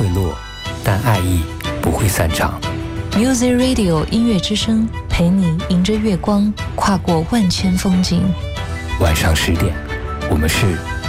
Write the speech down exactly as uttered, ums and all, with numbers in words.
会落，但爱意不会散场。 Music Radio 音乐之声，陪你迎着月光，跨过万千风景。 晚上十点，我们是